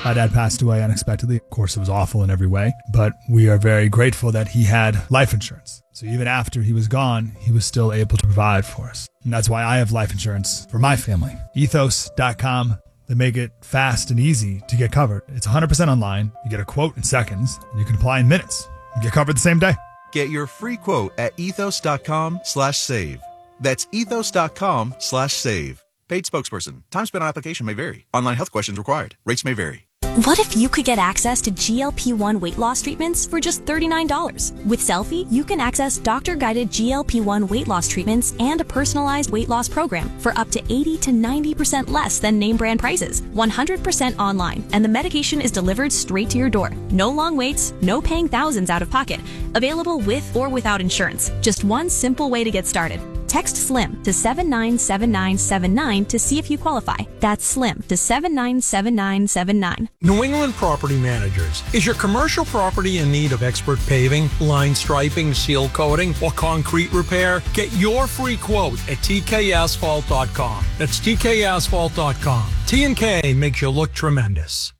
My dad passed away unexpectedly. Of course, it was awful in every way, but we are very grateful that he had life insurance. So even after he was gone, he was still able to provide for us. And that's why I have life insurance for my family. Ethos.com. They make it fast and easy to get covered. It's 100% online. You get a quote in seconds, and you can apply in minutes. You get covered the same day. Get your free quote at ethos.com/save. That's ethos.com/save. Paid spokesperson. Time spent on application may vary. Online health questions required. Rates may vary. What if you could get access to GLP-1 weight loss treatments for just $39? With Selfie, you can access doctor-guided GLP-1 weight loss treatments and a personalized weight loss program for up to 80 to 90% less than name brand prices, 100% online, and the medication is delivered straight to your door. No long waits, no paying thousands out of pocket. Available with or without insurance. Just one simple way to get started. Text SLIM to 797979 to see if you qualify. That's SLIM to 797979. New England Property Managers. Is your commercial property in need of expert paving, line striping, seal coating, or concrete repair? Get your free quote at tkasphalt.com. That's tkasphalt.com. T&K makes you look tremendous.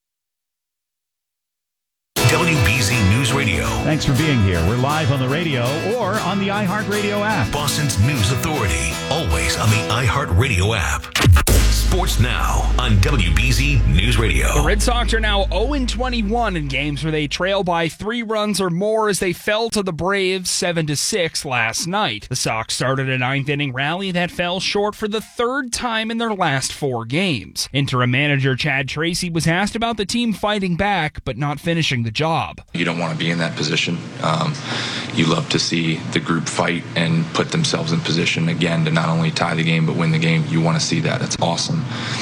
WBZ News Radio. Thanks for being here. We're live on the radio or on the iHeartRadio app. Boston's News Authority. Always on the iHeartRadio app. Sports Now on WBZ News Radio. The Red Sox are now 0-21 in games where they trail by 3 runs or more as they fell to the Braves 7-6 last night. The Sox started a 9th-inning rally that fell short for the 3rd time in their last 4 games. Interim manager Chad Tracy was asked about the team fighting back but not finishing the job. You don't want to be in that position. You love to see the group fight and put themselves in position again to not only tie the game but win the game. You want to see that. It's awesome.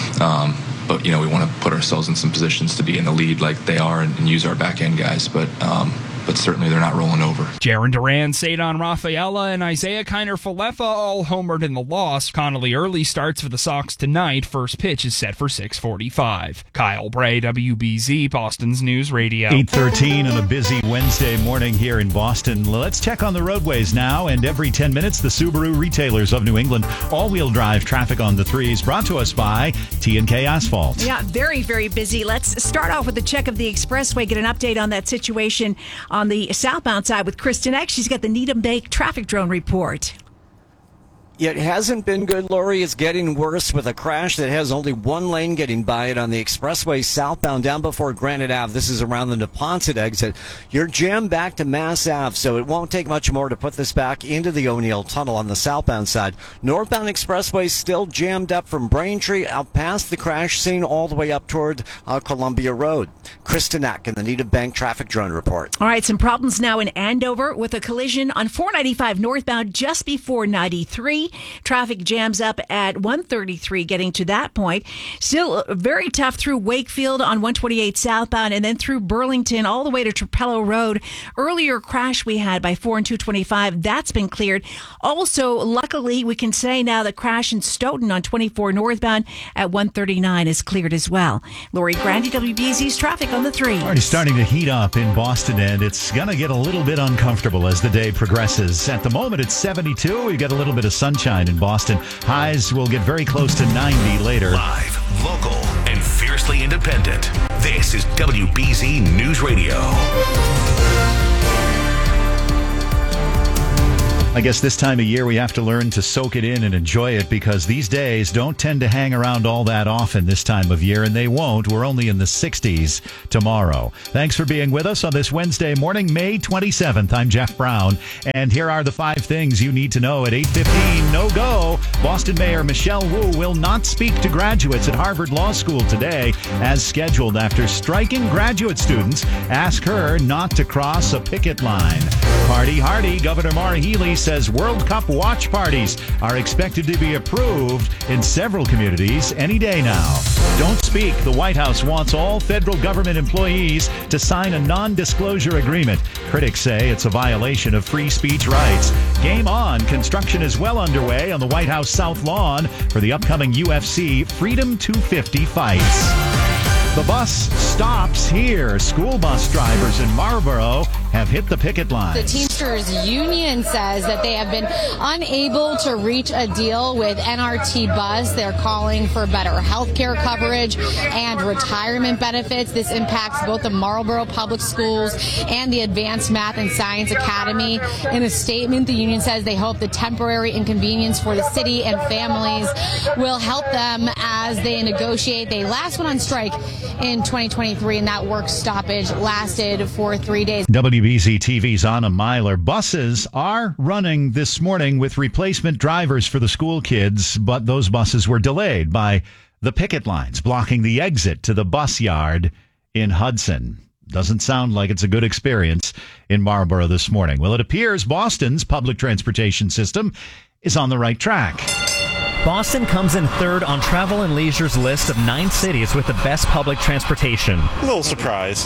But, we want to put ourselves in some positions to be in the lead like they are and use our back end guys. But certainly they're not rolling over. Jarren Duran, Cedon Rafaela, and Isaiah Kiner-Falefa all homered in the loss. Connolly Early starts for the Sox tonight. First pitch is set for 6:45. Kyle Bray, WBZ, Boston's News Radio. 8:13 on a busy Wednesday morning here in Boston. Let's check on the roadways now. And every 10 minutes, the Subaru retailers of New England. All-wheel drive traffic on the 3s brought to us by T&K Asphalt. Yeah, very, very busy. Let's start off with a check of the expressway, get an update on that situation on the southbound side with Kristen X. She's got the Needham Bank traffic drone report. It hasn't been good, Lori. It's getting worse with a crash that has only one lane getting by it on the expressway southbound down before Granite Ave. This is around the Neponset exit. You're jammed back to Mass Ave, so it won't take much more to put this back into the O'Neill Tunnel on the southbound side. Northbound expressway still jammed up from Braintree out past the crash scene all the way up toward Columbia Road. Kristen Eck in the Needham Bank traffic drone report. All right, some problems now in Andover with a collision on 495 northbound just before 93. Traffic jams up at 133 getting to that point. Still very tough through Wakefield on 128 southbound and then through Burlington all the way to Trapello Road. Earlier crash we had by 4 and 225. That's been cleared. Also, luckily, we can say now the crash in Stoughton on 24 northbound at 139 is cleared as well. Lori Grandi, WBZ's traffic on the 3. Already starting to heat up in Boston, and it's going to get a little bit uncomfortable as the day progresses. At the moment, it's 72. We get a little bit of sunshine in Boston. Highs will get very close to 90 later. Live, local, and fiercely independent. This is WBZ News Radio. I guess this time of year we have to learn to soak it in and enjoy it because these days don't tend to hang around all that often this time of year, and they won't. We're only in the 60s tomorrow. Thanks for being with us on this Wednesday morning, May 27th. I'm Jeff Brown, and here are the 5 things you need to know at 8:15. No go. Boston Mayor Michelle Wu will not speak to graduates at Harvard Law School today as scheduled after striking graduate students ask her not to cross a picket line. Party hardy. Governor Maura Healey says World Cup watch parties are expected to be approved in several communities any day now. Don't speak. The White House wants all federal government employees to sign a non-disclosure agreement. Critics say it's a violation of free speech rights. Game on. Construction is well underway on the White House South Lawn for the upcoming UFC Freedom 250 fights. The bus stops here. School bus drivers in Marlboro have hit the picket line. The Teamsters Union says that they have been unable to reach a deal with NRT Bus. They're calling for better health care coverage and retirement benefits. This impacts both the Marlboro Public Schools and the Advanced Math and Science Academy. In a statement, the union says they hope the temporary inconvenience for the city and families will help them as they negotiate. They last went on strike in 2023, and that work stoppage lasted for 3 days. WBZ TV's Anna Myler. Buses are running this morning with replacement drivers for the school kids, but those buses were delayed by the picket lines blocking the exit to the bus yard in Hudson. Doesn't sound like it's a good experience in Marlboro this morning. Well, it appears Boston's public transportation system is on the right track. Boston comes in third on Travel and Leisure's list of 9 cities with the best public transportation. A little surprised.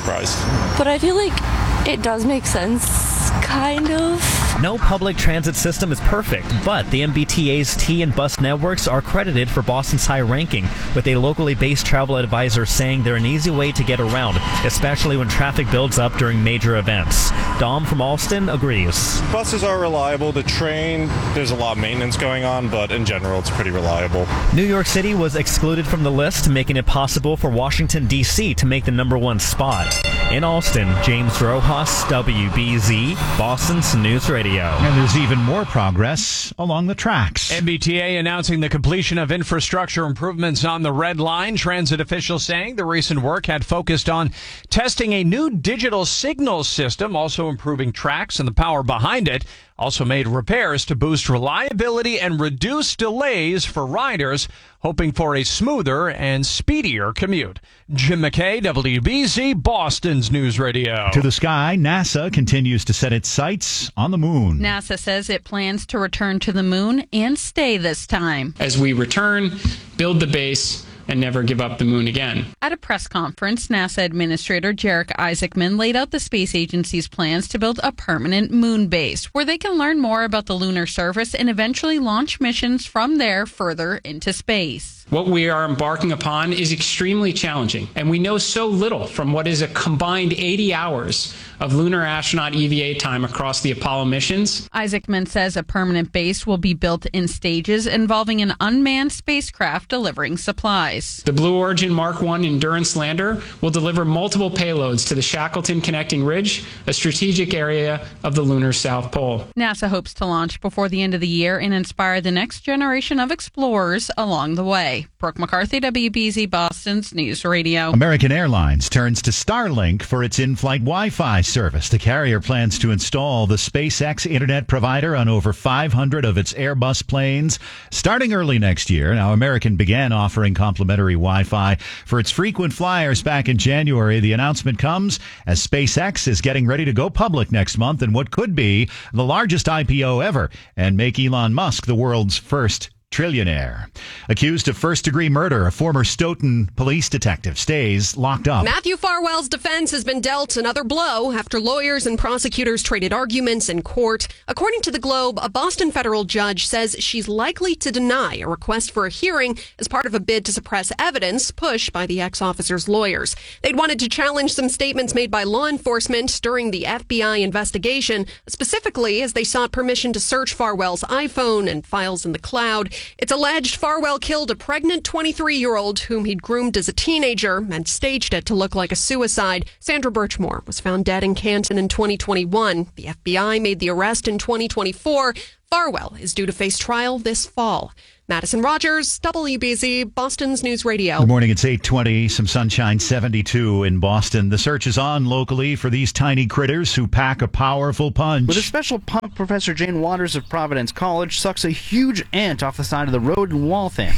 But I feel like it does make sense, kind of. No public transit system is perfect, but the MBTA's T and bus networks are credited for Boston's high ranking, with a locally based travel advisor saying they're an easy way to get around, especially when traffic builds up during major events. Dom from Alston agrees. Buses are reliable. The train, there's a lot of maintenance going on, but in general, it's pretty reliable. New York City was excluded from the list, making it possible for Washington, D.C. to make the number 1 spot. In Alston, James Rojas, WBZ, Boston's News Radio. And there's even more progress along the tracks. MBTA announcing the completion of infrastructure improvements on the Red Line. Transit officials saying the recent work had focused on testing a new digital signal system, also improving tracks and the power behind it. Also made repairs to boost reliability and reduce delays for riders, hoping for a smoother and speedier commute. Jim McKay, WBZ, Boston's News Radio. To the sky, NASA continues to set its sights on the moon. NASA says it plans to return to the moon and stay this time. As we return, build the base, and never give up the moon again. At a press conference, NASA Administrator Jarek Isaacman laid out the space agency's plans to build a permanent moon base where they can learn more about the lunar surface and eventually launch missions from there further into space. What we are embarking upon is extremely challenging, and we know so little from what is a combined 80 hours of lunar astronaut EVA time across the Apollo missions. Isaacman says a permanent base will be built in stages involving an unmanned spacecraft delivering supplies. The Blue Origin Mark I Endurance lander will deliver multiple payloads to the Shackleton Connecting Ridge, a strategic area of the lunar South Pole. NASA hopes to launch before the end of the year and inspire the next generation of explorers along the way. Brooke McCarthy, WBZ, Boston's News Radio. American Airlines turns to Starlink for its in-flight Wi-Fi service. The carrier plans to install the SpaceX internet provider on over 500 of its Airbus planes starting early next year. Now, American began offering complimentary Wi-Fi for its frequent flyers back in January. The announcement comes as SpaceX is getting ready to go public next month in what could be the largest IPO ever and make Elon Musk the world's first trillionaire. Accused of first-degree murder, a former Stoughton police detective stays locked up. Matthew Farwell's defense has been dealt another blow after lawyers and prosecutors traded arguments in court. According to the Globe, a Boston federal judge says she's likely to deny a request for a hearing as part of a bid to suppress evidence pushed by the ex-officer's lawyers. They'd wanted to challenge some statements made by law enforcement during the FBI investigation, specifically as they sought permission to search Farwell's iPhone and files in the cloud. It's alleged Farwell killed a pregnant 23-year-old whom he'd groomed as a teenager and staged it to look like a suicide. Sandra Birchmore was found dead in Canton in 2021. The FBI made the arrest in 2024. Farwell is due to face trial this fall. Madison Rogers, WBZ, Boston's News Radio. Good morning. It's 8:20. Some sunshine, 72 in Boston. The search is on locally for these tiny critters who pack a powerful punch. With a special pump, Professor Jane Waters of Providence College sucks a huge ant off the side of the road in Waltham.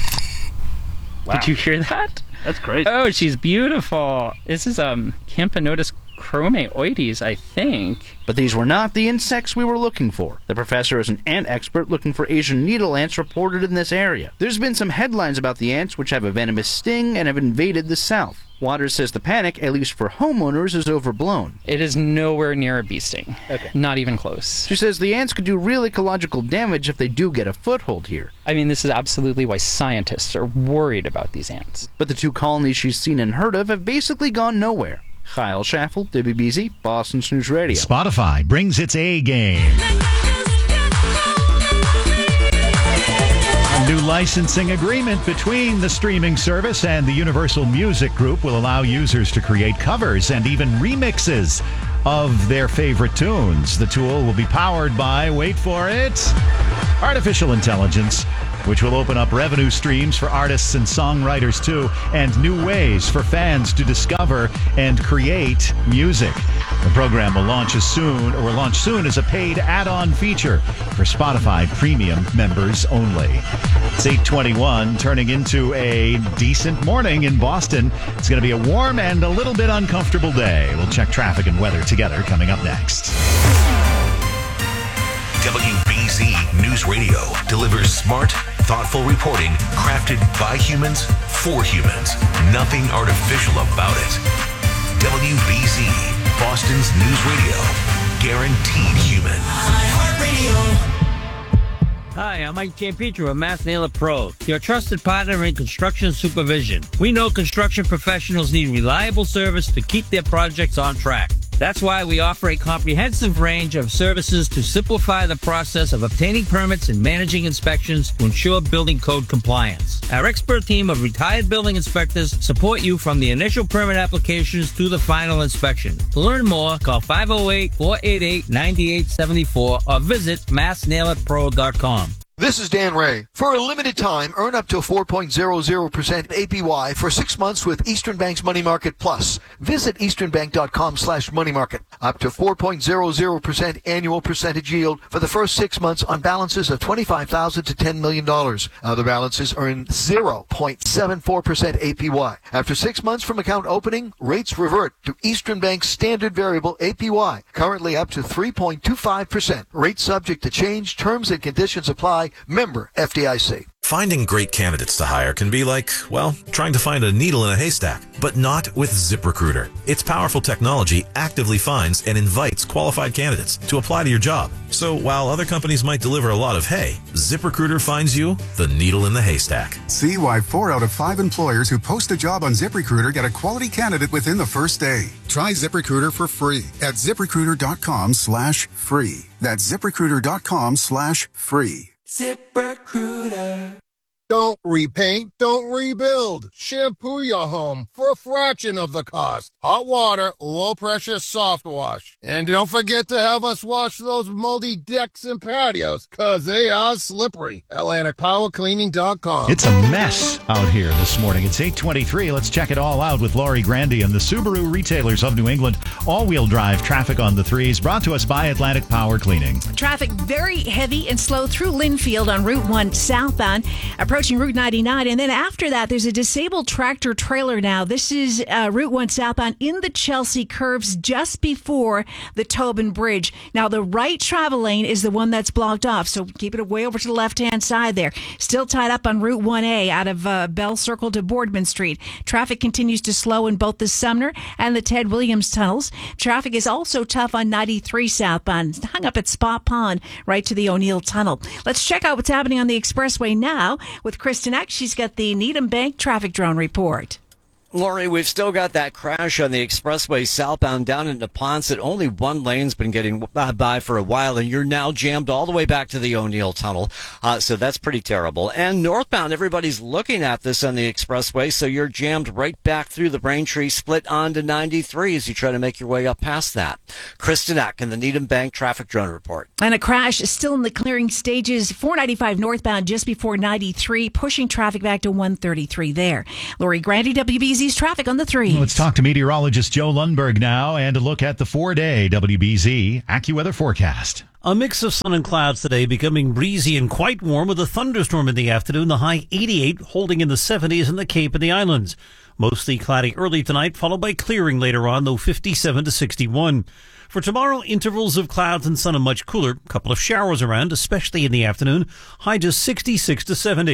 Wow. Did you hear that? That's crazy. Oh, she's beautiful. This is Camponotus chromaoides, I think. But these were not the insects we were looking for. The professor is an ant expert looking for Asian needle ants reported in this area. There's been some headlines about the ants which have a venomous sting and have invaded the south. Waters says the panic, at least for homeowners, is overblown. It is nowhere near a bee sting. Okay. Not even close. She says the ants could do real ecological damage if they do get a foothold here. I mean, this is absolutely why scientists are worried about these ants. But the 2 colonies she's seen and heard of have basically gone nowhere. Kyle Schaffel, WBZ, Boston's News Radio. Spotify brings its A game. A new licensing agreement between the streaming service and the Universal Music Group will allow users to create covers and even remixes of their favorite tunes. The tool will be powered by, wait for it, artificial intelligence, which will open up revenue streams for artists and songwriters too, and new ways for fans to discover and create music. The program will launch soon as a paid add-on feature for Spotify Premium members only. It's 8:21, turning into a decent morning in Boston. It's going to be a warm and a little bit uncomfortable day. We'll check traffic and weather together coming up next. WBZ News Radio delivers smart, thoughtful reporting crafted by humans for humans. Nothing artificial about it. WBZ, Boston's News Radio. Guaranteed human. Hi, I'm Mike Giampietro of Mass Nailer Pro, your trusted partner in construction supervision. We know construction professionals need reliable service to keep their projects on track. That's why we offer a comprehensive range of services to simplify the process of obtaining permits and managing inspections to ensure building code compliance. Our expert team of retired building inspectors support you from the initial permit applications to the final inspection. To learn more, call 508-488-9874 or visit massnailerpro.com. This is Dan Ray. For a limited time, earn up to 4.00% APY for 6 months with Eastern Bank's Money Market Plus. Visit easternbank.com/moneymarket. Up to 4.00% annual percentage yield for the first 6 months on balances of $25,000 to $10 million. Other balances earn 0.74% APY. After 6 months from account opening, rates revert to Eastern Bank's standard variable APY, currently up to 3.25%. Rates subject to change. Terms and conditions apply. Member FDIC. Finding great candidates to hire can be like, well, trying to find a needle in a haystack, but not with ZipRecruiter. Its powerful technology actively finds and invites qualified candidates to apply to your job. So while other companies might deliver a lot of hay, ZipRecruiter finds you the needle in the haystack. See why 4 out of 5 employers who post a job on ZipRecruiter get a quality candidate within the first day. Try ZipRecruiter for free at ZipRecruiter.com/free. That's ZipRecruiter.com/free. ZipRecruiter. Don't repaint, don't rebuild. Shampoo your home for a fraction of the cost. Hot water, low pressure soft wash. And don't forget to have us wash those moldy decks and patios, cause they are slippery. AtlanticPowerCleaning.com. It's a mess out here this morning. It's 8:23. Let's check it all out with Laurie Grandy and the Subaru Retailers of New England. All-wheel drive traffic on the 3s, brought to us by Atlantic Power Cleaning. Traffic very heavy and slow through Linfield on Route 1 southbound, approaching Route 99. And then after that, there's a disabled tractor trailer now. This is Route 1 southbound in the Chelsea curves just before the Tobin Bridge. Now, the right travel lane is the one that's blocked off, so keep it way over to the left-hand side there. Still tied up on Route 1A out of Bell Circle to Boardman Street. Traffic continues to slow in both the Sumner and the Ted Williams tunnels. Traffic is also tough on 93 southbound, hung up at Spot Pond right to the O'Neill Tunnel. Let's check out what's happening on the expressway now with Kristen Eck. She's got the Needham Bank traffic drone report. Lori, we've still got that crash on the expressway southbound down into Ponset. Only one lane's been getting by for a while, and you're now jammed all the way back to the O'Neill Tunnel. So that's pretty terrible. And northbound, everybody's looking at this on the expressway, so you're jammed right back through the Braintree split onto 93 as you try to make your way up past that. Kristen Eck in the Needham Bank traffic drone report. And a crash is still in the clearing stages. 495 northbound just before 93, pushing traffic back to 133 there. Lori Grandy, WBZ. Traffic on the 3s. Let's talk to meteorologist Joe Lundberg now and a look at the 4-day WBZ AccuWeather forecast. A mix of sun and clouds today, becoming breezy and quite warm with a thunderstorm in the afternoon. The high 88, holding in the 70s in the Cape and the Islands. Mostly cloudy early tonight, followed by clearing later on, though 57 to 61. For tomorrow, intervals of clouds and sun and much cooler. A couple of showers around, especially in the afternoon. High just 66 to 70.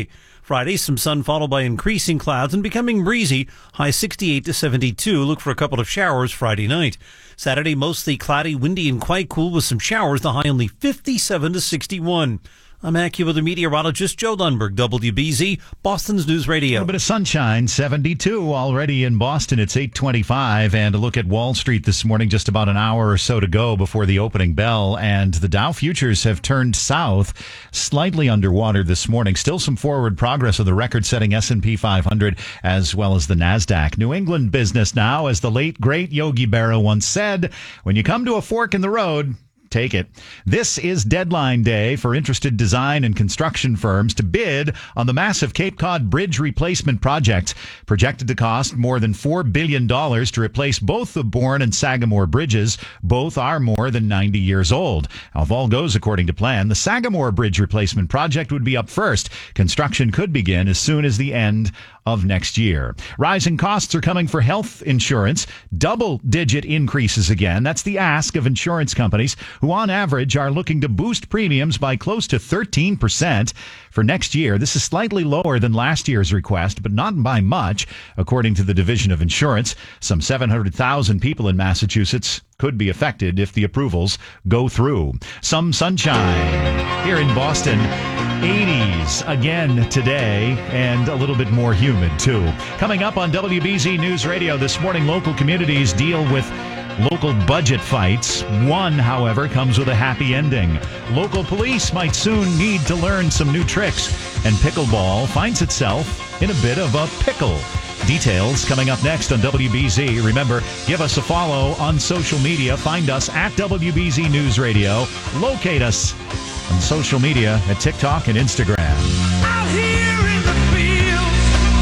Friday, some sun followed by increasing clouds and becoming breezy. High 68 to 72. Look for a couple of showers Friday night. Saturday, mostly cloudy, windy, and quite cool with some showers. The high only 57 to 61. I'm AccuWeather meteorologist Joe Lundberg, WBZ, Boston's News Radio. A little bit of sunshine, 72 already in Boston. It's 8:25, and a look at Wall Street this morning, just about an hour or so to go before the opening bell, and the Dow futures have turned south, slightly underwater this morning. Still some forward progress of the record-setting S&P 500 as well as the NASDAQ. New England business now, as the late, great Yogi Berra once said, when you come to a fork in the road, take it. This is deadline day for interested design and construction firms to bid on the massive Cape Cod Bridge replacement project, projected to cost more than $4 billion to replace both the Bourne and Sagamore bridges. Both are more than 90 years old. Now, if all goes according to plan, the Sagamore Bridge replacement project would be up first. Construction could begin as soon as the end of next year. Rising costs are coming for health insurance. Double-digit increases again. That's the ask of insurance companies, who on average are looking to boost premiums by close to 13% for next year. This is slightly lower than last year's request, but not by much, according to the Division of Insurance. Some 700,000 people in Massachusetts could be affected if the approvals go through. Some sunshine here in Boston. 80s again today, and a little bit more humid too. Coming up on WBZ News Radio this morning, local communities deal with local budget fights. One, however, comes with a happy ending. Local police might soon need to learn some new tricks, and pickleball finds itself in a bit of a pickle. Details coming up next on WBZ. Remember, give us a follow on social media. Find us at WBZ News Radio. Locate us on social media at TikTok and Instagram. Out here in the fields,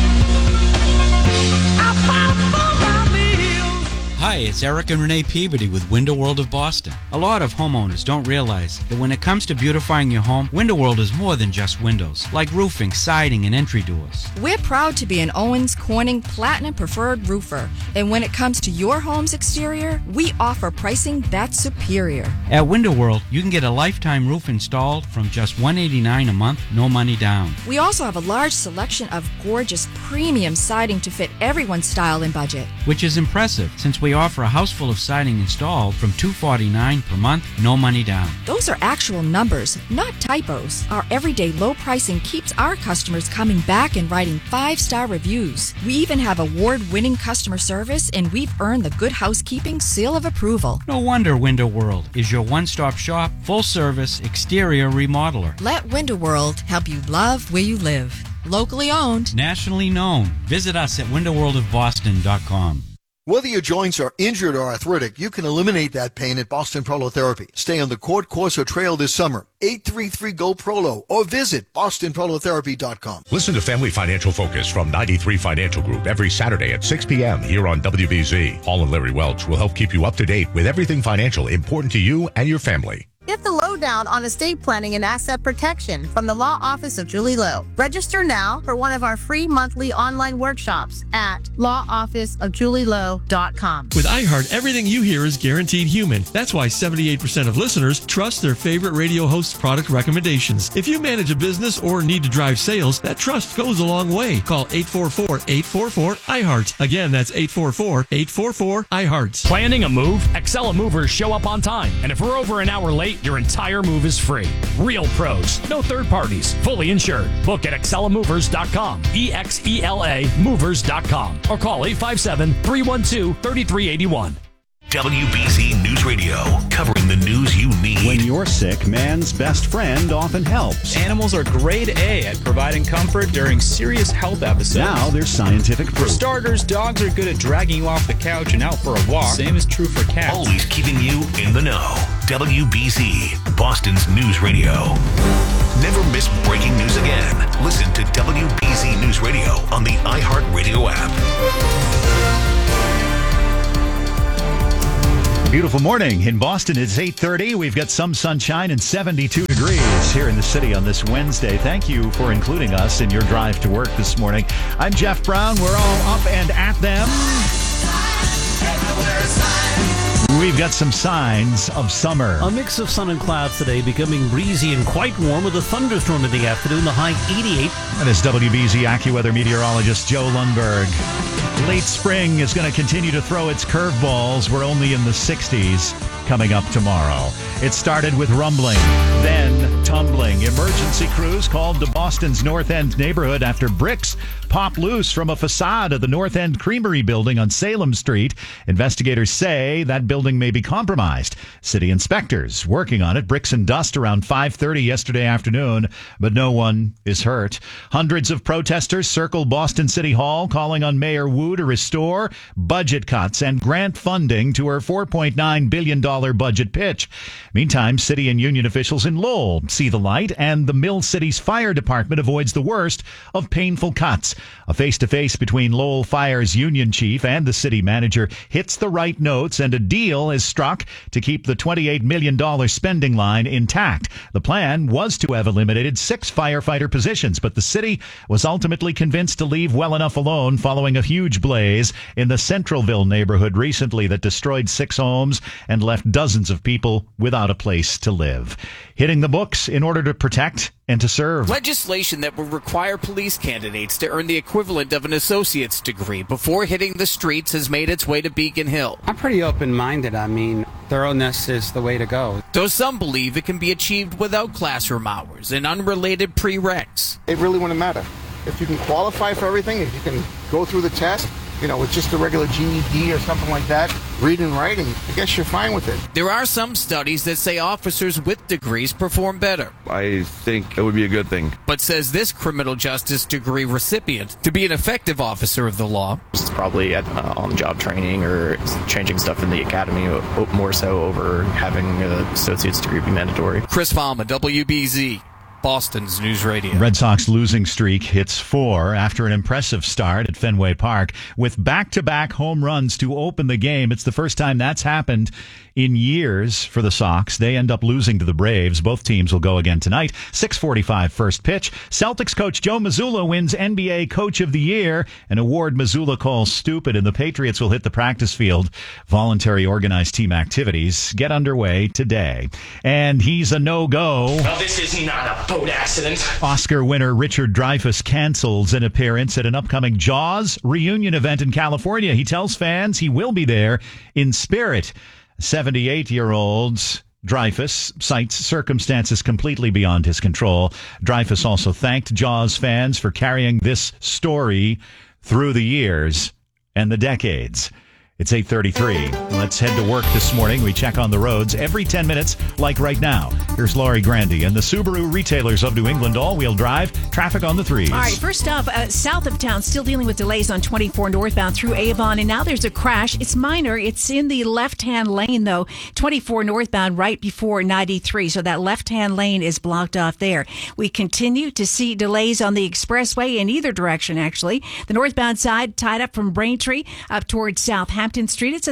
Hi, it's Eric and Renee Peabody with Window World of Boston. A lot of homeowners don't realize that when it comes to beautifying your home, Window World is more than just windows, like roofing, siding, and entry doors. We're proud to be an Owens Corning Platinum Preferred Roofer. And when it comes to your home's exterior, we offer pricing that's superior. At Window World, you can get a lifetime roof installed from just $189 a month, no money down. We also have a large selection of gorgeous premium siding to fit everyone's style and budget. Which is impressive, since we offer a house full of siding installed from $249 per month, no money down. Those are actual numbers, not typos. Our everyday low pricing keeps our customers coming back and writing 5-star reviews. We even have award-winning customer service, and we've earned the Good Housekeeping seal of approval. No wonder Window World is your one-stop shop, full-service exterior remodeler. Let Window World help you love where you live. Locally owned. Nationally known. Visit us at windowworldofboston.com. Whether your joints are injured or arthritic, you can eliminate that pain at Boston Prolotherapy. Stay on the Court Course or Trail this summer. 833-GO-PROLO or visit bostonprolotherapy.com. Listen to Family Financial Focus from 93 Financial Group every Saturday at 6 p.m. here on WBZ. Paul and Larry Welch will help keep you up to date with everything financial important to you and your family. Get the lowdown on estate planning and asset protection from the Law Office of Julie Lowe. Register now for one of our free monthly online workshops at lawofficeofjulielowe.com. With iHeart, everything you hear is guaranteed human. That's why 78% of listeners trust their favorite radio host's product recommendations. If you manage a business or need to drive sales, that trust goes a long way. Call 844-844-iHeart. Again, that's 844-844-iHeart. Planning a move? Excella Movers show up on time. And if we're over an hour late, your entire move is free. Real pros, no third parties, fully insured. Book at ExcellaMovers.com, EXELA Movers.com, or call 857-312-3381. WBZ News Radio, covering the news you need. When you're sick, man's best friend often helps. Animals are grade A at providing comfort during serious health episodes. Now there's scientific proof. For starters, dogs are good at dragging you off the couch and out for a walk. Same is true for cats. Always keeping you in the know. WBZ, Boston's News Radio. Never miss breaking news again. Listen to WBZ News Radio on the iHeartRadio app. Beautiful morning in Boston. It's 8:30. We've got some sunshine and 72 degrees here in the city on this Wednesday. Thank you for including us in your drive to work this morning. I'm Jeff Brown. We're all up and at them. We've got get some signs of summer. A mix of sun and clouds today, becoming breezy and quite warm with a thunderstorm in the afternoon, the high 88. That is WBZ AccuWeather meteorologist Joe Lundberg. Late spring is going to continue to throw its curveballs. We're only in the 60s coming up tomorrow. It started with rumbling, then tumbling. Emergency crews called to Boston's North End neighborhood after bricks popped loose from a facade of the North End Creamery building on Salem Street. Investigators say that building may be compromised. City inspectors working on it. Bricks and dust around 5:30 yesterday afternoon, but no one is hurt. Hundreds of protesters circled Boston City Hall calling on Mayor Wu to restore budget cuts and grant funding to her $4.9 billion budget pitch. Meantime, city and union officials in Lowell see the light, and the Mill City's fire department avoids the worst of painful cuts. A face-to-face between Lowell Fire's union chief and the city manager hits the right notes, and a deal is struck to keep the $28 million spending line intact. The plan was to have eliminated 6 firefighter positions, but the city was ultimately convinced to leave well enough alone following a huge blaze in the Centralville neighborhood recently that destroyed 6 homes and left dozens of people without a place to live. Hitting the books in order to protect and to serve. Legislation that would require police candidates to earn the equivalent of an associate's degree before hitting the streets has made its way to Beacon Hill. I'm pretty open-minded. I mean, thoroughness is the way to go. Though some believe it can be achieved without classroom hours and unrelated prereqs. It really wouldn't matter. If you can qualify for everything, if you can go through the test, with just a regular GED or something like that, reading and writing, I guess you're fine with it. There are some studies that say officers with degrees perform better. I think it would be a good thing. But says this criminal justice degree recipient, to be an effective officer of the law, it's probably on-the-job training or changing stuff in the academy more so over having an associate's degree be mandatory. Chris Fama, WBZ. Boston's News Radio. Red Sox losing streak hits 4 after an impressive start at Fenway Park with back-to-back home runs to open the game. It's the first time that's happened in years for the Sox. They end up losing to the Braves. Both teams will go again tonight. 6:45 first pitch. Celtics coach Joe Mazzulla wins NBA Coach of the Year, an award Mazzulla calls stupid, and the Patriots will hit the practice field. Voluntary organized team activities get underway today. And he's a no-go. Well, this is not a boat accident. Oscar winner Richard Dreyfuss cancels an appearance at an upcoming Jaws reunion event in California. He tells fans he will be there in spirit. 78-year-old Dreyfuss cites circumstances completely beyond his control. Dreyfuss also thanked Jaws fans for carrying this story through the years and the decades. It's 8:33. Let's head to work this morning. We check on the roads every 10 minutes, like right now. Here's Laurie Grandy and the Subaru retailers of New England all-wheel drive. Traffic on the 3s. All right, first up, south of town, still dealing with delays on 24 northbound through Avon, and now there's a crash. It's minor. It's in the left-hand lane, though, 24 northbound right before 93, so that left-hand lane is blocked off there. We continue to see delays on the expressway in either direction, actually. The northbound side tied up from Braintree up towards Southampton Street. It's a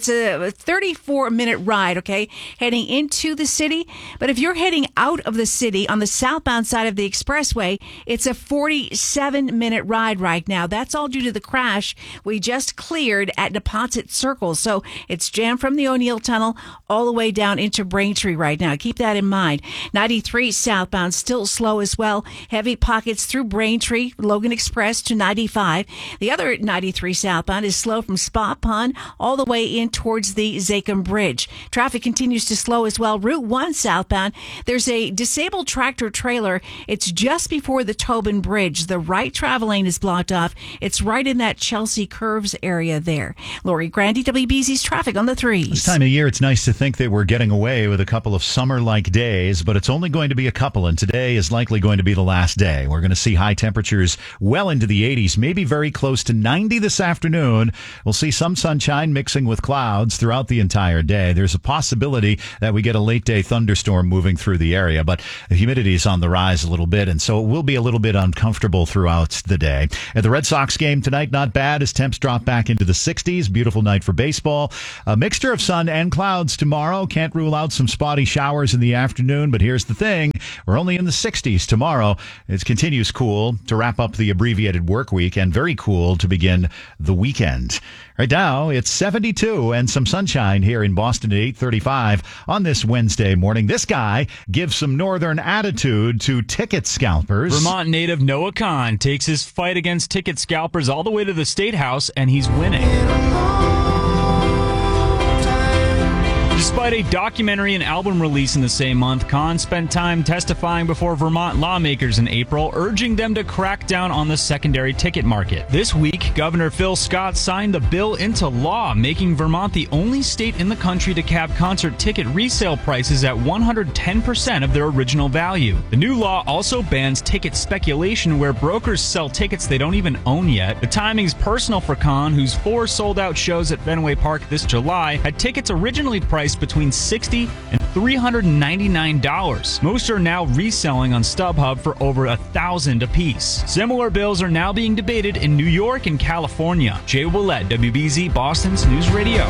34-minute ride, okay, heading into the city. But if you're heading out of the city on the southbound side of the expressway, it's a 47-minute ride right now. That's all due to the crash we just cleared at Neponset Circle. So it's jammed from the O'Neill Tunnel all the way down into Braintree right now. Keep that in mind. 93 southbound still slow as well. Heavy pockets through Braintree, Logan Express to 95. The other 93 southbound is slow from Spa Pond all the way in towards the Zachem Bridge. Traffic continues to slow as well. Route 1 southbound, there's a disabled tractor trailer. It's just before the Tobin Bridge. The right travel lane is blocked off. It's right in that Chelsea Curves area there. Lori Grandy, WBZ's traffic on the 3s. This time of year, it's nice to think that we're getting away with a couple of summer-like days, but it's only going to be a couple, and today is likely going to be the last day. We're going to see high temperatures well into the 80s, maybe very close to 90 this afternoon. We'll see some sunshine mixing with clouds throughout the entire day. There's a possibility that we get a late-day thunderstorm moving through the area, but the humidity is on the rise a little bit, and so it will be a little bit uncomfortable throughout the day. At the Red Sox game tonight, not bad as temps drop back into the 60s. Beautiful night for baseball. A mixture of sun and clouds tomorrow. Can't rule out some spotty showers in the afternoon, but here's the thing. We're only in the 60s tomorrow. It continues cool to wrap up the abbreviated work week and very cool to begin the weekend. Right now, now. It's 72 and some sunshine here in Boston at 8:35 on this Wednesday morning. This guy gives some northern attitude to ticket scalpers. Vermont native Noah Kahn takes his fight against ticket scalpers all the way to the State House, and he's winning. Despite a documentary and album release in the same month, Kahn spent time testifying before Vermont lawmakers in April, urging them to crack down on the secondary ticket market. This week, Governor Phil Scott signed the bill into law, making Vermont the only state in the country to cap concert ticket resale prices at 110% of their original value. The new law also bans ticket speculation, where brokers sell tickets they don't even own yet. The timing's personal for Kahn, whose 4 sold-out shows at Fenway Park this July had tickets originally priced between $60 and $399. Most are now reselling on StubHub for over $1,000 apiece. Similar bills are now being debated in New York and California. Jay Willett, WBZ Boston's News Radio.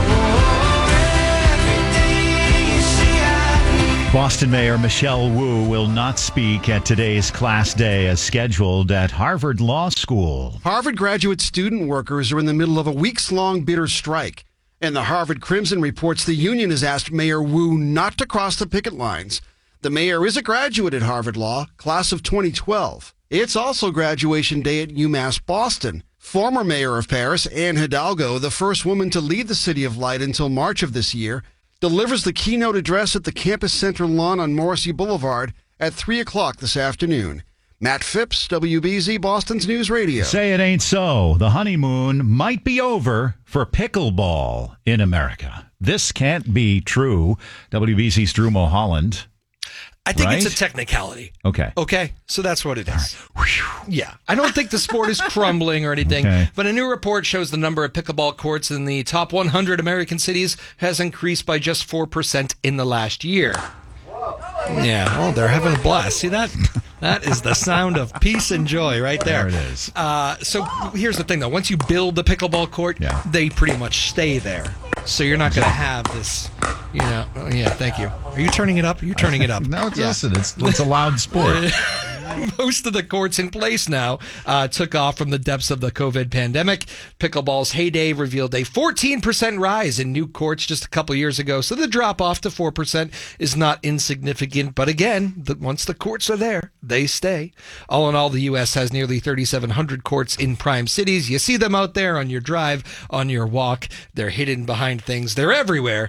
Boston Mayor Michelle Wu will not speak at today's class day as scheduled at Harvard Law School. Harvard graduate student workers are in the middle of a weeks-long bitter strike. And the Harvard Crimson reports the union has asked Mayor Wu not to cross the picket lines. The mayor is a graduate at Harvard Law, class of 2012. It's also graduation day at UMass Boston. Former mayor of Paris, Anne Hidalgo, the first woman to lead the City of Light until March of this year, delivers the keynote address at the campus center lawn on Morrissey Boulevard at 3 o'clock this afternoon. Matt Phipps, WBZ Boston's News Radio. Say it ain't so. The honeymoon might be over for pickleball in America. This can't be true. WBZ's Drew Mulholland. I think right? it's a technicality. Okay. Okay, so that's what it is. Yeah. I don't think the sport is crumbling or anything, but a new report shows the number of pickleball courts in the top 100 American cities has increased by just 4% in the last year. Yeah, oh, they're having a blast. See that? That is the sound of peace and joy right there. There it is. So here's the thing, though. Once you build the pickleball court, they pretty much stay there. So you're not going to have this, thank you. Are you turning it up? You're turning it up. No, listen, it's a loud sport. Most of the courts in place now took off from the depths of the COVID pandemic. Pickleball's heyday revealed a 14% rise in new courts just a couple years ago. So the drop off to 4% is not insignificant. But again, once the courts are there, they stay. All in all, the U.S. has nearly 3,700 courts in prime cities. You see them out there on your drive, on your walk. They're hidden behind things. They're everywhere.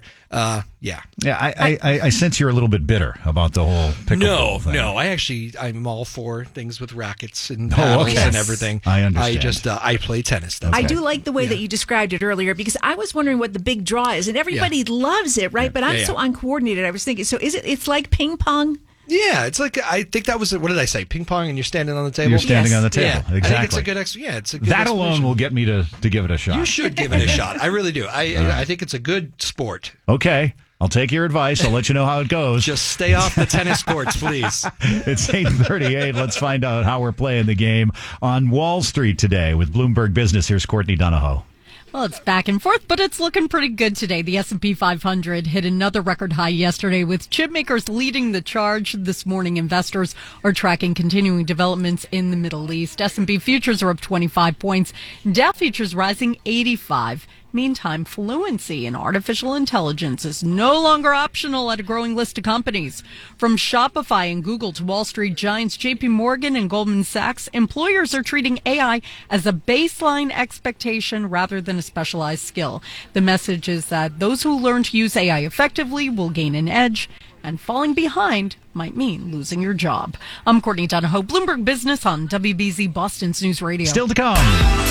I sense you're a little bit bitter about the whole pickleball thing. No, I'm all for things with rackets and paddles and everything. I understand. I play tennis. I do like the way that you described it earlier, because I was wondering what the big draw is, and everybody loves it, right? But I'm so uncoordinated. I was thinking, so it's like ping pong? Yeah, it's like, I think that was, what did I say? Ping pong, and you're standing on the table? You're standing on the table, exactly. I think it's a good, it's a good that alone will get me to give it a shot. You should give it a shot. I really do. I think it's a good sport. Okay. I'll take your advice. I'll let you know how it goes. Just stay off the tennis courts, please. It's 8:38. Let's find out how we're playing the game on Wall Street today with Bloomberg Business. Here's Courtney Donahoe. Well, it's back and forth, but it's looking pretty good today. The S&P 500 hit another record high yesterday, with chip makers leading the charge. This morning, investors are tracking continuing developments in the Middle East. S&P futures are up 25 points. Dow futures rising 85. Meantime, fluency in artificial intelligence is no longer optional at a growing list of companies. From Shopify and Google to Wall Street giants JP Morgan and Goldman Sachs, employers are treating AI as a baseline expectation rather than a specialized skill. The message is that those who learn to use AI effectively will gain an edge, and falling behind might mean losing your job. I'm Courtney Donahoe, Bloomberg Business on WBZ Boston's News Radio. Still to come.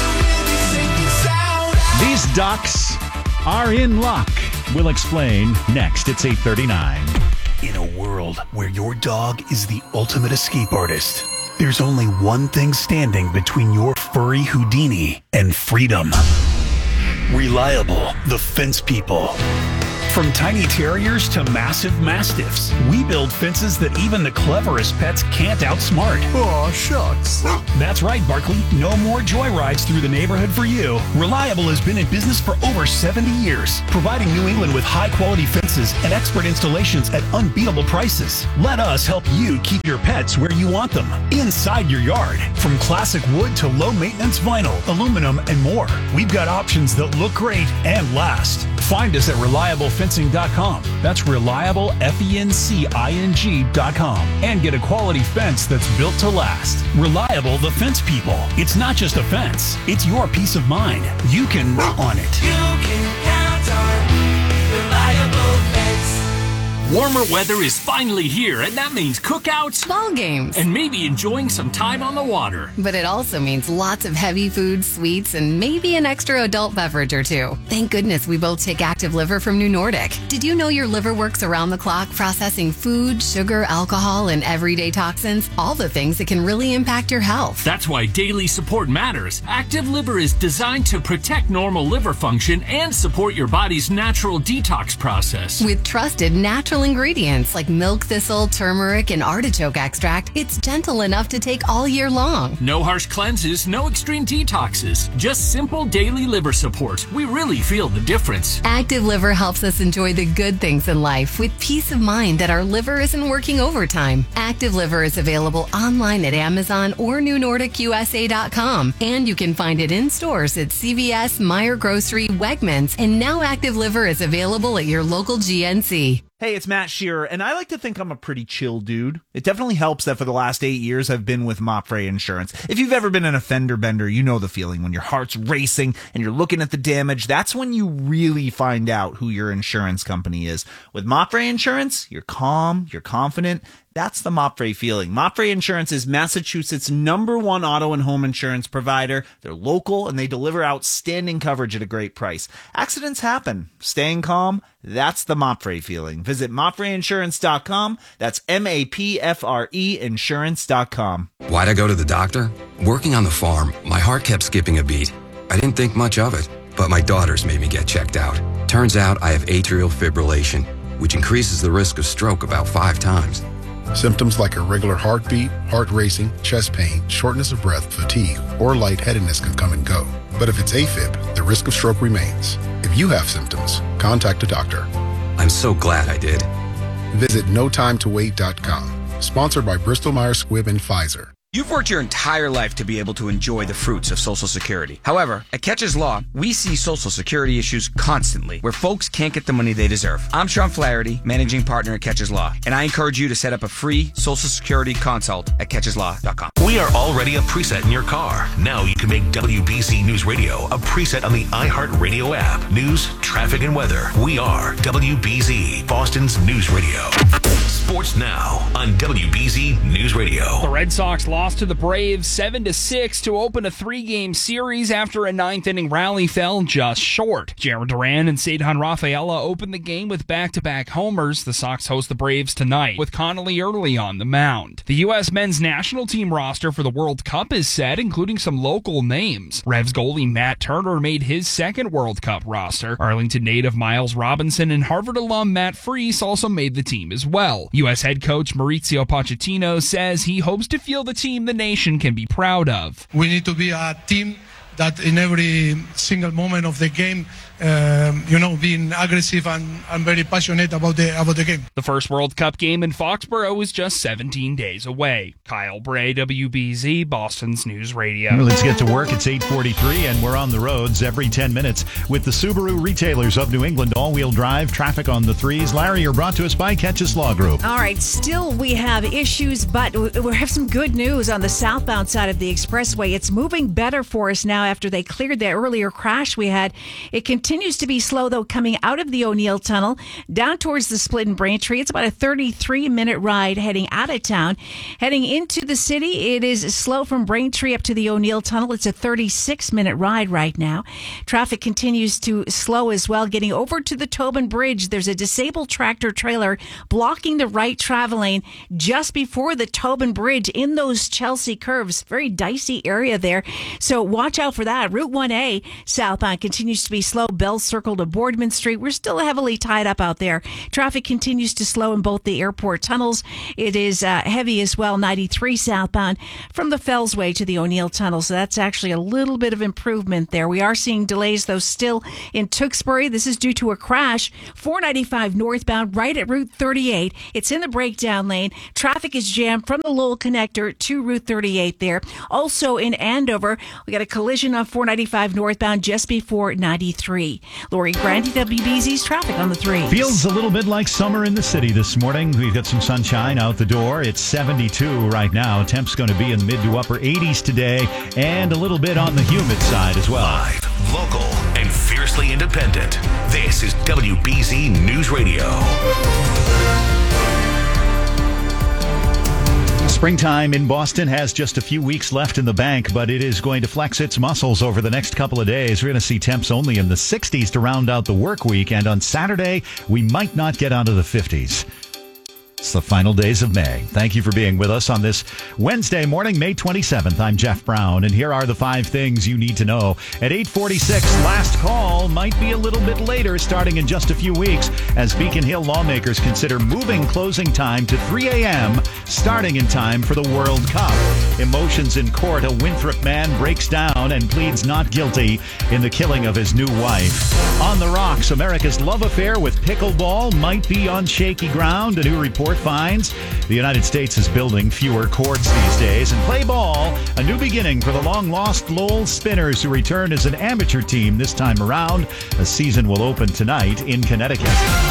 These ducks are in luck. We'll explain next. It's 8:39. In a world where your dog is the ultimate escape artist, there's only one thing standing between your furry Houdini and freedom. Reliable, the fence people. From tiny terriers to massive mastiffs, we build fences that even the cleverest pets can't outsmart. Aw, shucks. That's right, Barkley. No more joyrides through the neighborhood for you. Reliable has been in business for over 70 years, providing New England with high-quality fences and expert installations at unbeatable prices. Let us help you keep your pets where you want them, inside your yard. From classic wood to low-maintenance vinyl, aluminum, and more. We've got options that look great and last. Find us at reliablefencing.com. That's reliablefencing.com. And get a quality fence that's built to last. Reliable the Fence People. It's not just a fence, it's your peace of mind. You can on it. You can count on Reliable Fence. Warmer weather is finally here, and that means cookouts, ball games, and maybe enjoying some time on the water. But it also means lots of heavy food, sweets, and maybe an extra adult beverage or two. Thank goodness we both take Active Liver from New Nordic. Did you know your liver works around the clock processing food, sugar, alcohol, and everyday toxins? All the things that can really impact your health. That's why daily support matters. Active Liver is designed to protect normal liver function and support your body's natural detox process. With trusted natural ingredients like milk thistle, turmeric, and artichoke extract, it's gentle enough to take all year long. No harsh cleanses, no extreme detoxes, just simple daily liver support. We really feel the difference. Active Liver helps us enjoy the good things in life with peace of mind that our liver isn't working overtime. Active Liver is available online at Amazon or NewNordicUSA.com, and you can find it in stores at CVS, Meijer Grocery, Wegmans, and now Active Liver is available at your local GNC. Hey, it's Matt Shearer, and I like to think I'm a pretty chill dude. It definitely helps that for the last 8 years I've been with Mopfre Insurance. If you've ever been in a fender bender, you know the feeling when your heart's racing and you're looking at the damage. That's when you really find out who your insurance company is. With Mopfre Insurance, you're calm, you're confident. That's the Mopfre feeling. Mopfre Insurance is Massachusetts' #1 auto and home insurance provider. They're local and they deliver outstanding coverage at a great price. Accidents happen. Staying calm, that's the Mopfre feeling. Visit MopfreInsurance.com. That's MAPFRE Insurance.com. Why'd I go to the doctor? Working on the farm, my heart kept skipping a beat. I didn't think much of it, but my daughters made me get checked out. Turns out I have atrial fibrillation, which increases the risk of stroke about 5 times. Symptoms like irregular heartbeat, heart racing, chest pain, shortness of breath, fatigue, or lightheadedness can come and go. But if it's AFib, the risk of stroke remains. If you have symptoms, contact a doctor. I'm so glad I did. Visit notimetowait.com. Sponsored by Bristol Myers Squibb and Pfizer. You've worked your entire life to be able to enjoy the fruits of Social Security. However, at Catches Law, we see Social Security issues constantly where folks can't get the money they deserve. I'm Sean Flaherty, managing partner at Catches Law, and I encourage you to set up a free Social Security consult at catcheslaw.com. We are already a preset in your car. Now you can make WBZ News Radio a preset on the iHeartRadio app. News, traffic, and weather. We are WBZ, Boston's news radio. Sports now on WBZ News Radio. The Red Sox lost to the Braves 7-6 to open a 3-game series after a 9th-inning rally fell just short. Jarren Duran and Ceddanne Rafaela opened the game with back-to-back homers. The Sox host the Braves tonight with Connolly early on the mound. The U.S. men's national team roster for the World Cup is set, including some local names. Revs goalie Matt Turner made his second World Cup roster. Arlington native Miles Robinson and Harvard alum Matt Freese also made the team as well. U.S. head coach Mauricio Pochettino says he hopes to field a team the nation can be proud of. We need to be a team that in every single moment of the game, being aggressive and very passionate about the game. The first World Cup game in Foxborough is just 17 days away. Kyle Bray, WBZ, Boston's News Radio. Let's get to work. It's 8:43, and we're on the roads every 10 minutes with the Subaru retailers of New England. All-wheel drive, traffic on the threes. Larry, you're brought to us by Catches Law Group. All right, still we have issues, but we have some good news on the southbound side of the expressway. It's moving better for us now after they cleared that earlier crash we had. It continues to be slow, though, coming out of the O'Neill Tunnel down towards the split in Braintree. It's about a 33-minute ride heading out of town. Heading into the city, it is slow from Braintree up to the O'Neill Tunnel. It's a 36-minute ride right now. Traffic continues to slow as well. Getting over to the Tobin Bridge, there's a disabled tractor trailer blocking the right travel lane just before the Tobin Bridge in those Chelsea curves. Very dicey area there. So watch out for that. Route 1A southbound continues to be slow Bell Circle to Boardman Street. We're still heavily tied up out there. Traffic continues to slow in both the airport tunnels. It is heavy as well, 93 southbound from the Fellsway to the O'Neill Tunnel. So that's actually a little bit of improvement there. We are seeing delays, though, still in Tewksbury. This is due to a crash. 495 northbound right at Route 38. It's in the breakdown lane. Traffic is jammed from the Lowell connector to Route 38 there. Also in Andover, we got a collision on 495 northbound just before 93. Lori Grandi, WBZ's traffic on the 3. Feels a little bit like summer in the city this morning. We've got some sunshine out the door. It's 72 right now. Temp's going to be in the mid to upper 80s today, and a little bit on the humid side as well. Live, local, and fiercely independent. This is WBZ News Radio. Springtime in Boston has just a few weeks left in the bank, but it is going to flex its muscles over the next couple of days. We're going to see temps only in the 60s to round out the work week, and on Saturday, we might not get out of the 50s. It's the final days of May. Thank you for being with us on this Wednesday morning, May 27th. I'm Jeff Brown, and here are the 5 things you need to know. At 8:46, last call might be a little bit later, starting in just a few weeks, as Beacon Hill lawmakers consider moving closing time to 3 a.m., starting in time for the World Cup. Emotions in court. A Winthrop man breaks down and pleads not guilty in the killing of his new wife. On the rocks, America's love affair with pickleball might be on shaky ground. A new report finds the United States is building fewer courts these days. And play ball, a new beginning for the long-lost Lowell Spinners, who return as an amateur team this time around. A season will open tonight in Connecticut.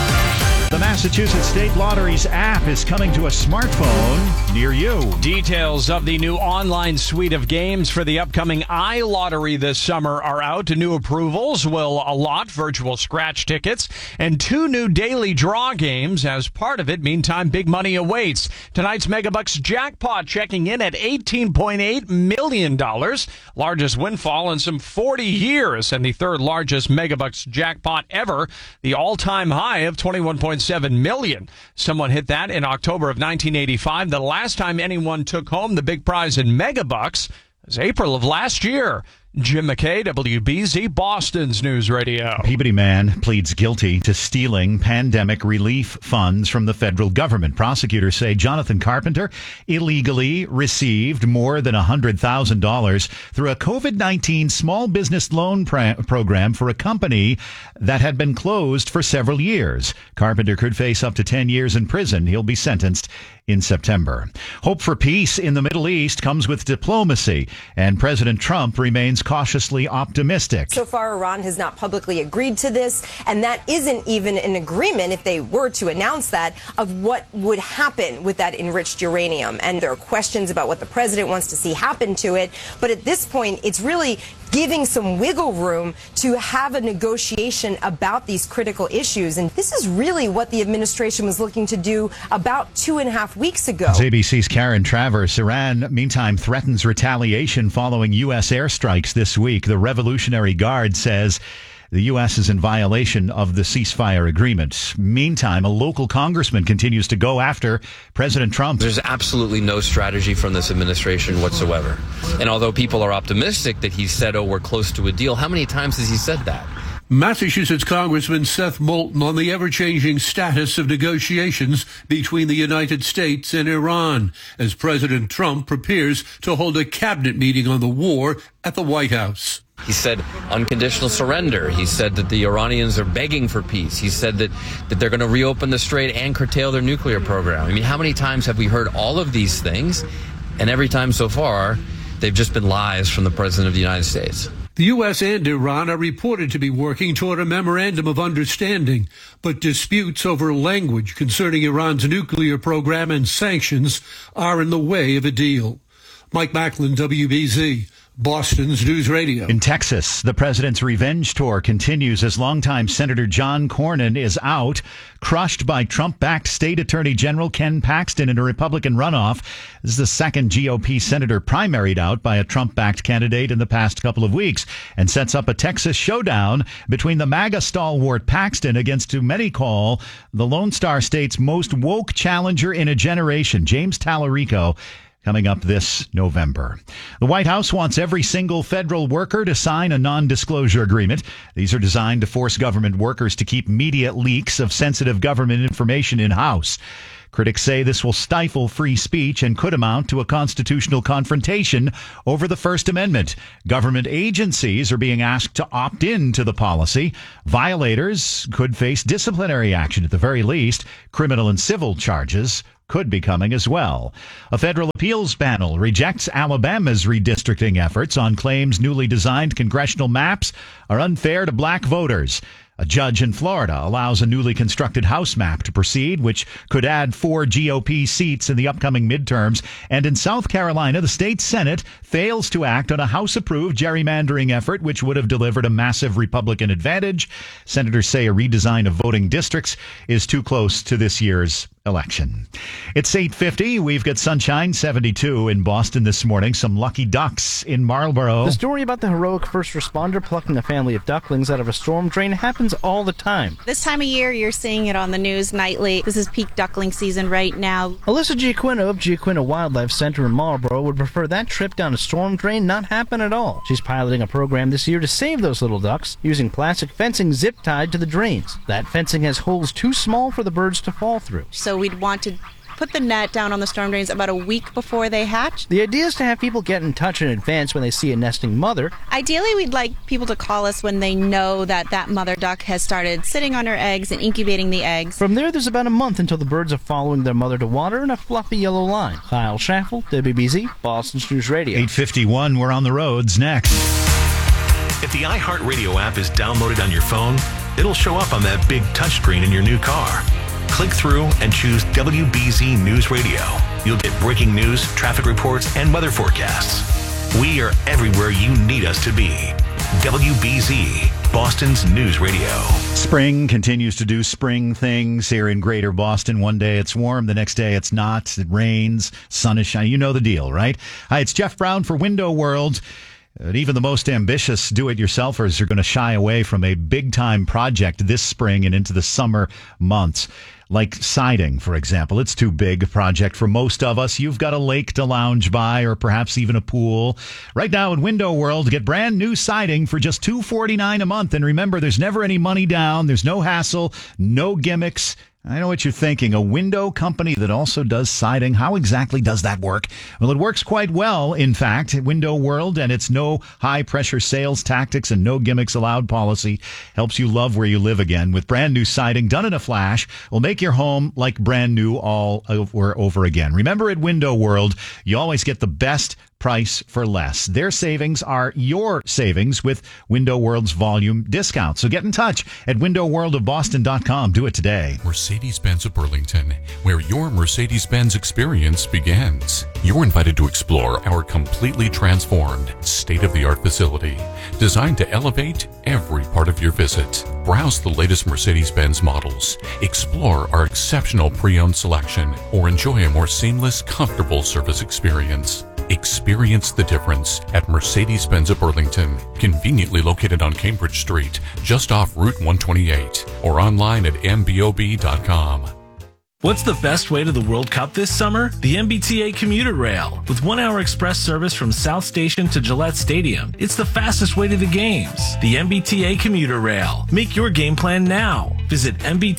The Massachusetts State Lottery's app is coming to a smartphone near you. Details of the new online suite of games for the upcoming iLottery this summer are out. New approvals will allot virtual scratch tickets and 2 new daily draw games. As part of it, meantime, big money awaits. Tonight's Megabucks jackpot checking in at $18.8 million. Largest windfall in some 40 years, and the third largest Megabucks jackpot ever. The all-time high of $21.7 million. Someone hit that in October of 1985. The last time anyone took home the big prize in Megabucks was April of last year. Jim McKay, WBZ, Boston's News Radio. Peabody man pleads guilty to stealing pandemic relief funds from the federal government. Prosecutors say Jonathan Carpenter illegally received more than $100,000 through a COVID-19 small business loan program for a company that had been closed for several years. Carpenter could face up to 10 years in prison. He'll be sentenced in September. Hope for peace in the Middle East comes with diplomacy, and President Trump remains cautiously optimistic. So far, Iran has not publicly agreed to this, and that isn't even an agreement, if they were to announce that, of what would happen with that enriched uranium. And there are questions about what the president wants to see happen to it. But at this point, it's really giving some wiggle room to have a negotiation about these critical issues. And this is really what the administration was looking to do about 2.5 weeks ago. As ABC's Karen Travers. Iran, meantime, threatens retaliation following U.S. airstrikes this week. The Revolutionary Guard says the U.S. is in violation of the ceasefire agreement. Meantime, a local congressman continues to go after President Trump. There's absolutely no strategy from this administration whatsoever. And although people are optimistic that he said, oh, we're close to a deal, how many times has he said that? Massachusetts Congressman Seth Moulton on the ever-changing status of negotiations between the United States and Iran as President Trump prepares to hold a cabinet meeting on the war at the White House. He said unconditional surrender. He said that the Iranians are begging for peace. He said that they're going to reopen the strait and curtail their nuclear program. I mean, how many times have we heard all of these things? And every time so far, they've just been lies from the President of the United States. The U.S. and Iran are reported to be working toward a memorandum of understanding, but disputes over language concerning Iran's nuclear program and sanctions are in the way of a deal. Mike Macklin, WBZ. Boston's News Radio. In Texas, the president's revenge tour continues as longtime Senator John Cornyn is out, crushed by Trump-backed State Attorney General Ken Paxton in a Republican runoff. This is the second GOP senator primaried out by a Trump-backed candidate in the past couple of weeks, and sets up a Texas showdown between the MAGA stalwart Paxton against who many call the Lone Star State's most woke challenger in a generation. James Tallarico coming up this November. The White House wants every single federal worker to sign a non-disclosure agreement. These are designed to force government workers to keep media leaks of sensitive government information in-house. Critics say this will stifle free speech and could amount to a constitutional confrontation over the First Amendment. Government agencies are being asked to opt in to the policy. Violators could face disciplinary action at the very least. Criminal and civil charges could be coming as well. A federal appeals panel rejects Alabama's redistricting efforts on claims newly designed congressional maps are unfair to black voters. A judge in Florida allows a newly constructed House map to proceed, which could add 4 GOP seats in the upcoming midterms. And in South Carolina, the state Senate fails to act on a House-approved gerrymandering effort, which would have delivered a massive Republican advantage. Senators say a redesign of voting districts is too close to this year's election. It's 8:50. We've got sunshine, 72 in Boston this morning. Some lucky ducks in Marlborough. The story about the heroic first responder plucking a family of ducklings out of a storm drain happens all the time. This time of year, you're seeing it on the news nightly. This is peak duckling season right now. Alyssa Giaquino of Giaquino Wildlife Center in Marlborough would prefer that trip down a storm drain not happen at all. She's piloting a program this year to save those little ducks using plastic fencing zip tied to the drains. That fencing has holes too small for the birds to fall through. So we'd want to put the net down on the storm drains about a week before they hatch. The idea is to have people get in touch in advance when they see a nesting mother. Ideally, we'd like people to call us when they know that that mother duck has started sitting on her eggs and incubating the eggs. From there, there's about a month until the birds are following their mother to water in a fluffy yellow line. Kyle Schaffel, WBZ, Boston News Radio. 8:51, we're on the roads next. If the iHeartRadio app is downloaded on your phone, it'll show up on that big touchscreen in your new car. Click through and choose WBZ News Radio. You'll get breaking news, traffic reports, and weather forecasts. We are everywhere you need us to be. WBZ, Boston's News Radio. Spring continues to do spring things here in Greater Boston. One day it's warm, the next day it's not. It rains, sun is shining. You know the deal, right? Hi, it's Jeff Brown for Window World. Even the most ambitious do-it-yourselfers are going to shy away from a big-time project this spring and into the summer months. Like siding, for example. It's too big a project for most of us. You've got a lake to lounge by or perhaps even a pool. Right now in Window World, get brand new siding for just $249 a month. And remember, there's never any money down. There's no hassle, no gimmicks. I know what you're thinking. A window company that also does siding. How exactly does that work? Well, it works quite well, in fact. Window World and its no high-pressure sales tactics and no gimmicks allowed policy helps you love where you live again. With brand new siding done in a flash, will make your home like brand new all over again. Remember, at Window World, you always get the best price for less. Their savings are your savings with Window World's volume discount. So get in touch at windowworldofboston.com. Do it today. Mercedes-Benz of Burlington, where your Mercedes-Benz experience begins. You're invited to explore our completely transformed, state-of-the-art facility, designed to elevate every part of your visit. Browse the latest Mercedes-Benz models, explore our exceptional pre-owned selection, or enjoy a more seamless, comfortable service experience. Experience the difference at Mercedes-Benz of Burlington, conveniently located on Cambridge Street, just off Route 128, or online at mbob.com. What's the best way to the World Cup this summer? The MBTA Commuter Rail. With 1-hour express service from South Station to Gillette Stadium, it's the fastest way to the games. The MBTA Commuter Rail. Make your game plan now. Visit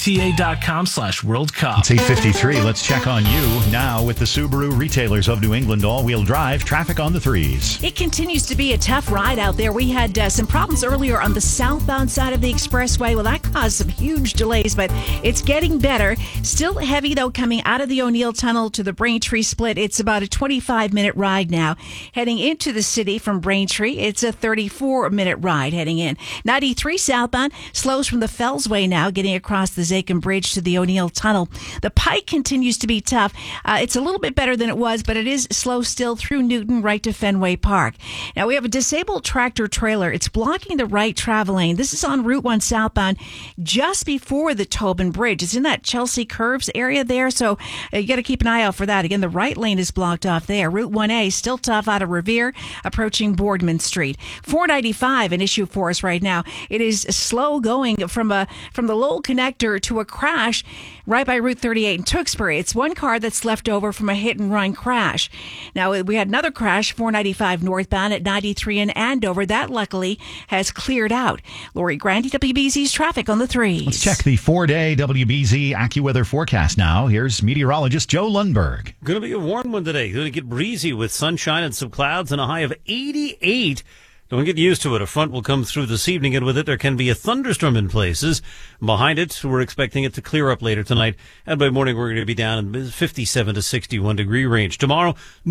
mbta.com/World Cup. It's 8:53. Let's check on you now with the Subaru Retailers of New England all-wheel drive. Traffic on the threes. It continues to be a tough ride out there. We had some problems earlier on the southbound side of the expressway. Well, that caused some huge delays, but it's getting better. Still heavy, though, coming out of the O'Neill Tunnel to the Braintree Split. It's about a 25-minute ride now. Heading into the city from Braintree, it's a 34-minute ride heading in. 93 southbound slows from the Fellsway now, getting across the Zachem Bridge to the O'Neill Tunnel. The Pike continues to be tough. It's a little bit better than it was, but it is slow still through Newton right to Fenway Park. Now, we have a disabled tractor trailer. It's blocking the right travel lane. This is on Route 1 southbound just before the Tobin Bridge. It's in that Chelsea Curves area there, so you got to keep an eye out for that. Again, the right lane is blocked off there. Route 1A still tough out of Revere, approaching Boardman Street. 495, an issue for us right now. It is slow going from the low sole connector to a crash right by Route 38 in Tewksbury. It's one car that's left over from a hit-and-run crash. Now, we had another crash, 495 northbound at 93 in Andover. That luckily has cleared out. Lori Grandi, WBZ's traffic on the 3s. Let's check the 4-day WBZ AccuWeather forecast now. Here's meteorologist Joe Lundberg. Going to be a warm one today. Going to get breezy with sunshine and some clouds and a high of 88. Don't get used to it. A front will come through this evening, and with it, there can be a thunderstorm in places. Behind it, we're expecting it to clear up later tonight. And by morning, we're going to be down in the 57 to 61 degree range. Tomorrow,